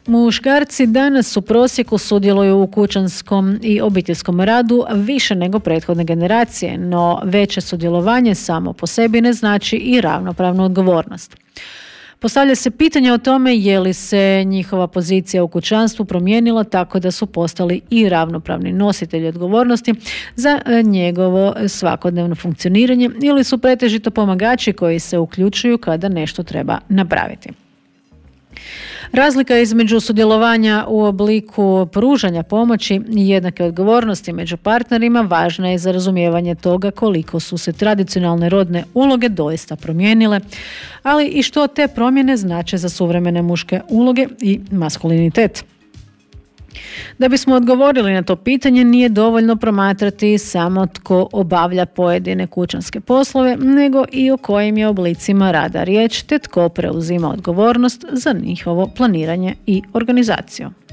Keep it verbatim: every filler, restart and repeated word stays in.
Muškarci danas u prosjeku sudjeluju u kućanskom i obiteljskom radu više nego prethodne generacije, no veće sudjelovanje samo po sebi ne znači i ravnopravnu odgovornost. Postavlja se pitanje o tome je li se njihova pozicija u kućanstvu promijenila tako da su postali i ravnopravni nositelji odgovornosti za njegovo svakodnevno funkcioniranje ili su pretežito pomagači koji se uključuju kada nešto treba napraviti. Razlika između sudjelovanja u obliku pružanja pomoći i jednake odgovornosti među partnerima važna je za razumijevanje toga koliko su se tradicionalne rodne uloge doista promijenile, ali i što te promjene znače za suvremene muške uloge i maskulinitet. Da bismo odgovorili na to pitanje, nije dovoljno promatrati samo tko obavlja pojedine kućanske poslove, nego i o kojim je oblicima rada riječ, te tko preuzima odgovornost za njihovo planiranje i organizaciju.